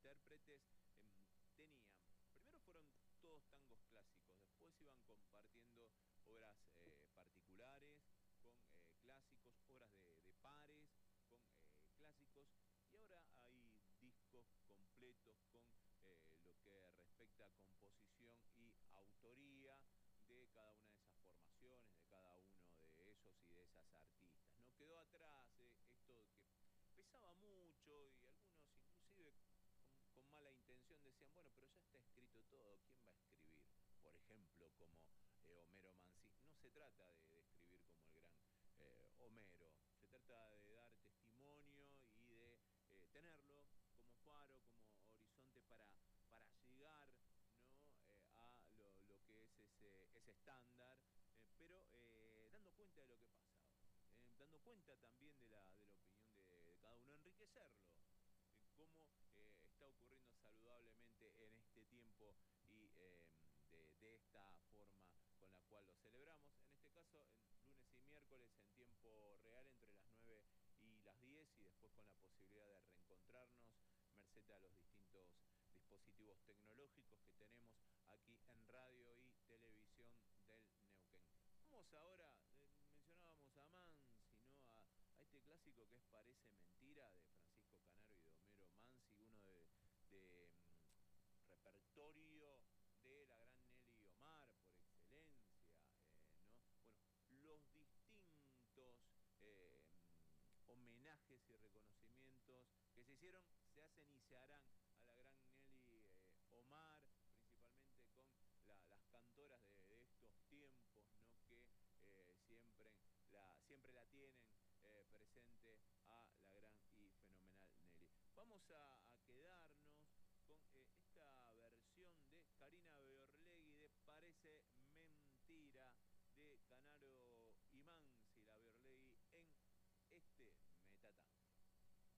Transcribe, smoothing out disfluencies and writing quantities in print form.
intérpretes tenían, primero fueron todos tangos clásicos, después iban compartiendo obras particulares con clásicos, obras de pares con clásicos, y ahora hay discos completos con lo que respecta a composición y autoría de cada una de esas formaciones, de cada uno de esos y de esas artistas. No quedó atrás esto que pesaba mucho, y algunos inclusive con mala intención decían, bueno, pero ya está escrito todo, ¿quién va a escribir? Por ejemplo, como Homero Mansi. No se trata de escribir como el gran Homero, se trata de dar testimonio y de tenerlo como faro, como horizonte para llegar, ¿no? A lo que es ese estándar, pero dando cuenta de lo que pasa ahora, dando cuenta también de la opinión de cada uno, enriquecerlo, cómo está ocurriendo saludablemente en este tiempo y de esta forma con la cual lo celebramos. En este caso, en lunes y miércoles en tiempo real entre las 9 y las 10, y después con la posibilidad de reencontrarnos merced a los distintos dispositivos tecnológicos que tenemos aquí en radio y televisión del Neuquén. Vamos ahora, mencionábamos a Mansi, ¿no? A este clásico que es Parece Mentira, de Francisco Canaro y de Homero Mansi, uno de repertorio de la gran Nelly Omar por excelencia, ¿no? Bueno, los distintos homenajes y reconocimientos que se hicieron, se hacen y se harán a la gran Nelly Omar, principalmente con las cantoras de estos tiempos, ¿no? Que siempre la tienen presente a la gran y fenomenal Nelly. Vamos a quedarnos con esta versión de Karina Beorlegui de Parece Mentira, de Canaro y Mansi, la Beorlegui, en este Metatango.